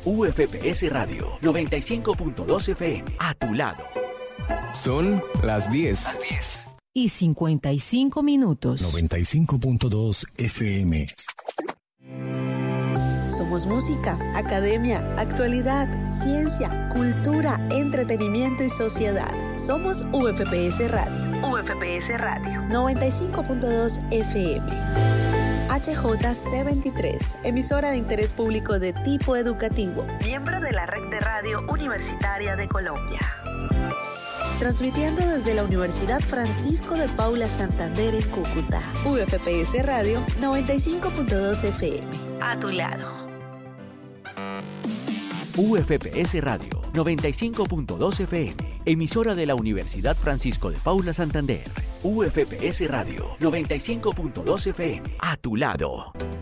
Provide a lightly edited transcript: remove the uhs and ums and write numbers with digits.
UFPS Radio 95.2 FM. A tu lado. Son las 10. Las 10. Y 55 minutos. 95.2 FM. Somos música, academia, actualidad, ciencia, cultura, entretenimiento y sociedad. Somos UFPS Radio. UFPS Radio 95.2 FM. HJC23, emisora de interés público de tipo educativo, miembro de la Red de Radio Universitaria de Colombia. Transmitiendo desde la Universidad Francisco de Paula Santander en Cúcuta. UFPS Radio 95.2 FM. A tu lado. UFPS Radio 95.2 FM, emisora de la Universidad Francisco de Paula Santander. UFPS Radio 95.2 FM. A tu lado.